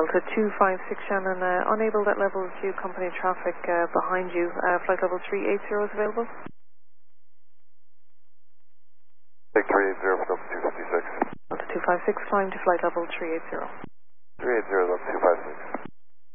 Delta 256 Shannon, unable at level due company traffic behind you. Flight level 380 is available. Take 380 for Delta 256. Delta 256, climb to flight level 380. 380, Delta 256.